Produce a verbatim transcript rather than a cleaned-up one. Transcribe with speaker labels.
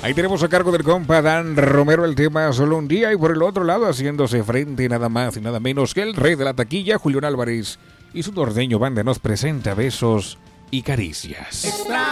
Speaker 1: Ahí tenemos a cargo del compa Dan Romero el tema Solo un día, y por el otro lado haciéndose frente nada más y nada menos que el rey de la taquilla, Julián Álvarez, y su norteño banda nos presenta Besos y Caricias.
Speaker 2: Extraño